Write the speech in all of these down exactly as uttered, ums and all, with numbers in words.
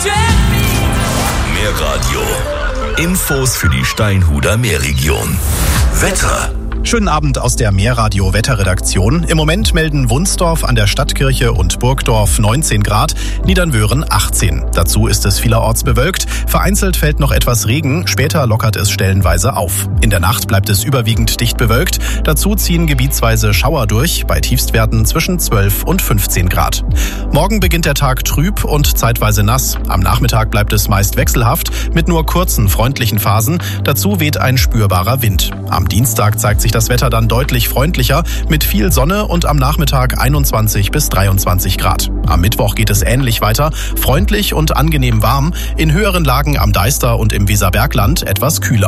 Mehr Radio. Infos für die Steinhuder Meerregion. Wetter. Schönen Abend aus der Meerradio-Wetterredaktion. Im Moment melden Wunsdorf an der Stadtkirche und Burgdorf neunzehn Grad, Niedernwöhren achtzehn. Dazu ist es vielerorts bewölkt. Vereinzelt fällt noch etwas Regen, später lockert es stellenweise auf. In der Nacht bleibt es überwiegend dicht bewölkt. Dazu ziehen gebietsweise Schauer durch, bei Tiefstwerten zwischen zwölf und fünfzehn Grad. Morgen beginnt der Tag trüb und zeitweise nass. Am Nachmittag bleibt es meist wechselhaft, mit nur kurzen, freundlichen Phasen. Dazu weht ein spürbarer Wind. Am Dienstag zeigt sich das Wetter dann deutlich freundlicher, mit viel Sonne und am Nachmittag einundzwanzig bis dreiundzwanzig Grad. Am Mittwoch geht es ähnlich weiter, freundlich und angenehm warm, in höheren Lagen am Deister und im Weserbergland etwas kühler.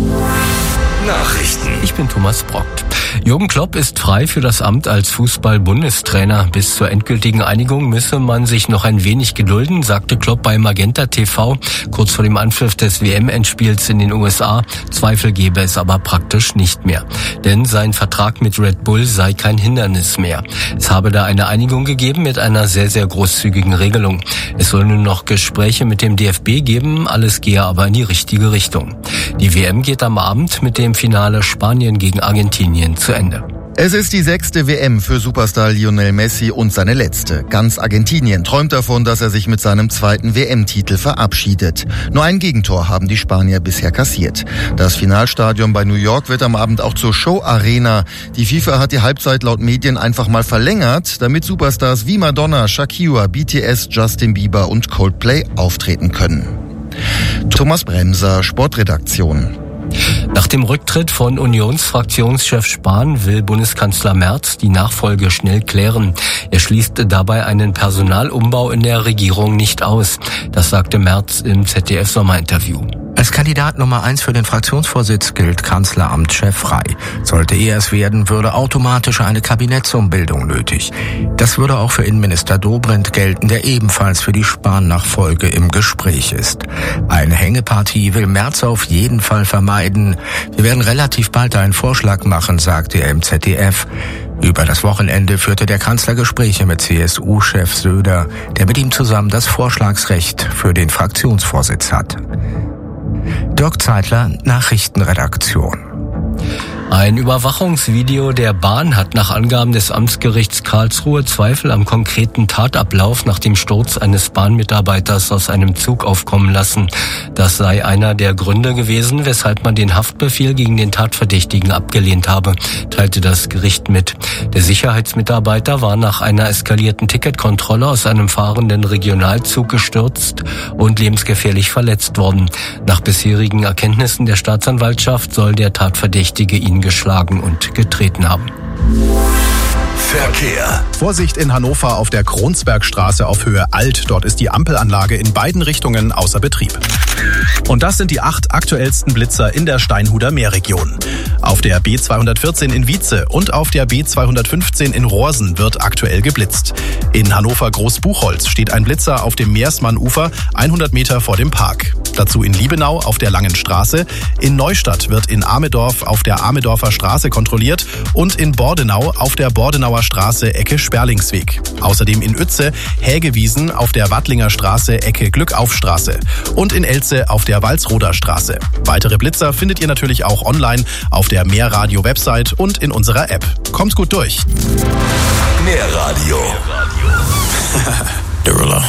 Nachrichten. Ich bin Thomas Brockt. Jürgen Klopp ist frei für das Amt als Fußball-Bundestrainer. Bis zur endgültigen Einigung müsse man sich noch ein wenig gedulden, sagte Klopp bei Magenta T V kurz vor dem Anpfiff des W M-Endspiels in den U S A. Zweifel gebe es aber praktisch nicht mehr. Denn sein Vertrag mit Red Bull sei kein Hindernis mehr. Es habe da eine Einigung gegeben mit einer sehr, sehr großzügigen Regelung. Es soll nun noch Gespräche mit dem D F B geben, alles gehe aber in die richtige Richtung. Die W M geht am Abend mit dem Finale Spanien gegen Argentinien zu Ende. Es ist die sechste W M für Superstar Lionel Messi und seine letzte. Ganz Argentinien träumt davon, dass er sich mit seinem zweiten W M-Titel verabschiedet. Nur ein Gegentor haben die Spanier bisher kassiert. Das Finalstadion bei New York wird am Abend auch zur Show-Arena. Die FIFA hat die Halbzeit laut Medien einfach mal verlängert, damit Superstars wie Madonna, Shakira, B T S, Justin Bieber und Coldplay auftreten können. Thomas Bremser, Sportredaktion. Nach dem Rücktritt von Unionsfraktionschef Spahn will Bundeskanzler Merz die Nachfolge schnell klären. Er schließt dabei einen Personalumbau in der Regierung nicht aus. Das sagte Merz im Z D F-Sommerinterview. Als Kandidat Nummer eins für den Fraktionsvorsitz gilt Kanzleramtschef frei. Sollte er es werden, würde automatisch eine Kabinettsumbildung nötig. Das würde auch für Innenminister Dobrindt gelten, der ebenfalls für die Spahn-Nachfolge im Gespräch ist. Eine Hängepartie will Merz auf jeden Fall vermeiden. Wir werden relativ bald einen Vorschlag machen, sagte er im Z D F. Über das Wochenende führte der Kanzler Gespräche mit C S U-Chef Söder, der mit ihm zusammen das Vorschlagsrecht für den Fraktionsvorsitz hat. Dirk Zeitler, Nachrichtenredaktion. Ein Überwachungsvideo der Bahn hat nach Angaben des Amtsgerichts Karlsruhe Zweifel am konkreten Tatablauf nach dem Sturz eines Bahnmitarbeiters aus einem Zug aufkommen lassen. Das sei einer der Gründe gewesen, weshalb man den Haftbefehl gegen den Tatverdächtigen abgelehnt habe, teilte das Gericht mit. Der Sicherheitsmitarbeiter war nach einer eskalierten Ticketkontrolle aus einem fahrenden Regionalzug gestürzt und lebensgefährlich verletzt worden. Nach bisherigen Erkenntnissen der Staatsanwaltschaft soll der Tatverdächtige ihn geschlagen und getreten haben. Verkehr. Vorsicht in Hannover auf der Kronsbergstraße auf Höhe Alt. Dort ist die Ampelanlage in beiden Richtungen außer Betrieb. Und das sind die acht aktuellsten Blitzer in der Steinhuder Meerregion. Auf der B zweihundertvierzehn in Wietze und auf der B zweihundertfünfzehn in Rohrsen wird aktuell geblitzt. In Hannover Großbuchholz steht ein Blitzer auf dem Meersmann-Ufer hundert Meter vor dem Park. Dazu in Liebenau auf der Langen Straße. In Neustadt wird in Amedorf auf der Amedorfer Straße kontrolliert und in Bordenau auf der Bordenauer Straße Ecke Sperlingsweg. Außerdem in Uetze Hägewiesen auf der Wattlinger Straße Ecke Glückaufstraße und in Elze auf der Walsroder Straße. Weitere Blitzer findet ihr natürlich auch online auf der Meerradio-Website und in unserer App. Kommt gut durch. Meerradio.